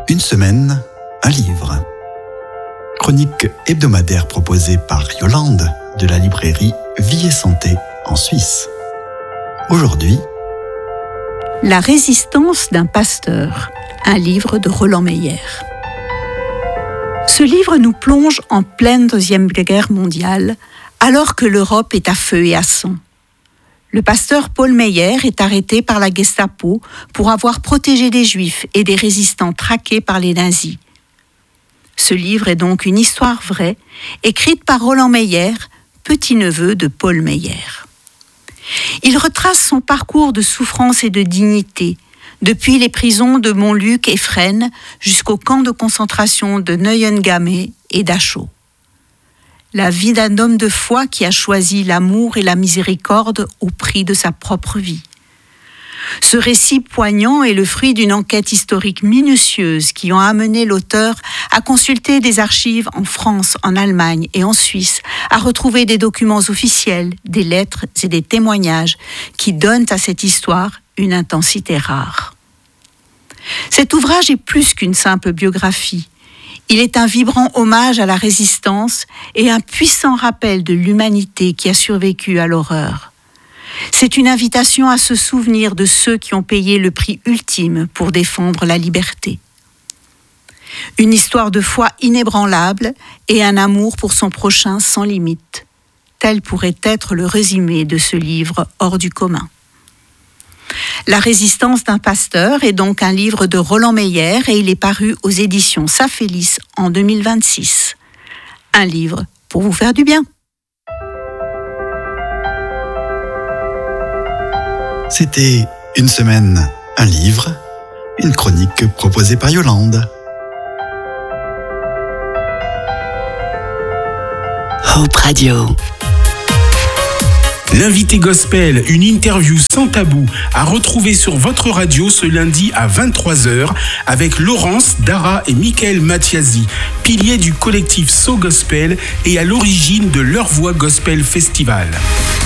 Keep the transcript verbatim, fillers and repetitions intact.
Une semaine, un livre. Chronique hebdomadaire proposée par Yolande de la librairie Vie et Santé en Suisse. Aujourd'hui, La résistance d'un pasteur, un livre de Roland Meyer. Ce livre nous plonge en pleine Deuxième Guerre mondiale, alors que l'Europe est à feu et à sang. Le pasteur Paul Meyer est arrêté par la Gestapo pour avoir protégé des Juifs et des résistants traqués par les nazis. Ce livre est donc une histoire vraie, écrite par Roland Meyer, petit-neveu de Paul Meyer. Il retrace son parcours de souffrance et de dignité, depuis les prisons de Montluc et Fresnes jusqu'au camp de concentration de Neuengamme et Dachau. La vie d'un homme de foi qui a choisi l'amour et la miséricorde au prix de sa propre vie. Ce récit poignant est le fruit d'une enquête historique minutieuse qui ont amené l'auteur à consulter des archives en France, en Allemagne et en Suisse, à retrouver des documents officiels, des lettres et des témoignages qui donnent à cette histoire une intensité rare. Cet ouvrage est plus qu'une simple biographie. Il est un vibrant hommage à la résistance et un puissant rappel de l'humanité qui a survécu à l'horreur. C'est une invitation à se souvenir de ceux qui ont payé le prix ultime pour défendre la liberté. Une histoire de foi inébranlable et un amour pour son prochain sans limite. Tel pourrait être le résumé de ce livre hors du commun. La résistance d'un pasteur est donc un livre de Roland Meyer et il est paru aux éditions Safelis en deux mille vingt-six. Un livre pour vous faire du bien. C'était Une semaine, un livre, une chronique proposée par Yolande. Hope Radio. L'invité gospel, une interview sans tabou, à retrouver sur votre radio ce lundi à vingt-trois heures avec Laurence, Dara et Michael Mathiasi, piliers du collectif So Gospel et à l'origine de Leur Voix Gospel Festival.